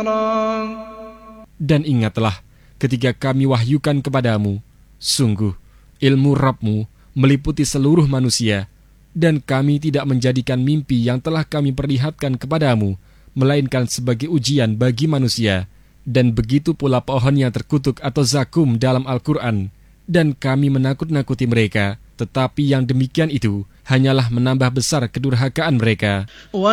Dan ingatlah ketika kami wahyukan kepadamu, sungguh ilmu Rabbmu meliputi seluruh manusia, dan kami tidak menjadikan mimpi yang telah kami perlihatkan kepadamu melainkan sebagai ujian bagi manusia. Dan begitu pula pohon yang terkutuk atau zakum dalam Al-Quran. Dan kami menakut-nakuti mereka, tetapi yang demikian itu hanyalah menambah besar kedurhakaan mereka.